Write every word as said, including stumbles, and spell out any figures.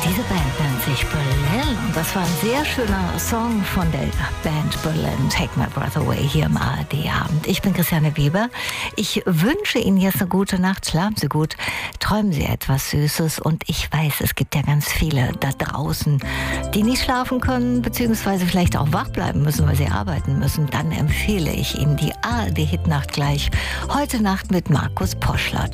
Diese Band nennt sich Berlin und das war ein sehr schöner Song von der Band Berlin, Take My Breath Away, hier im A R D-Abend. Ich bin Christiane Weber. Ich wünsche Ihnen jetzt eine gute Nacht. Schlafen Sie gut, träumen Sie etwas Süßes und ich weiß, es gibt ja ganz viele da draußen, die nicht schlafen können, beziehungsweise vielleicht auch wach bleiben müssen, weil sie arbeiten müssen. Dann empfehle ich Ihnen die A R D-Hitnacht gleich heute Nacht mit Markus Poschlert.